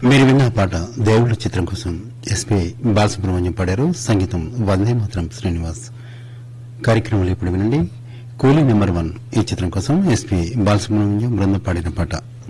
మీరు విన్న పాట దేవుళ్ళ చిత్రం కోసం ఎస్పీ బాలసుబ్రహ్మణ్యం పాడారు. సంగీతం వందే మాత్రం శ్రీనివాస్. కార్యక్రమంలో ఇప్పుడు వినండి కూలీ నెంబర్ 1 ఈ చిత్రం కోసం ఎస్పీ బాలసుబ్రహ్మణ్యం బృందం పాడిన పాట.